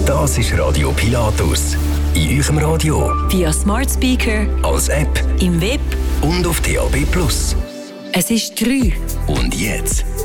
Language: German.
Das ist Radio Pilatus. In eurem Radio, via Smart Speaker, als App, im Web und auf DAB+. Es ist 3. Und jetzt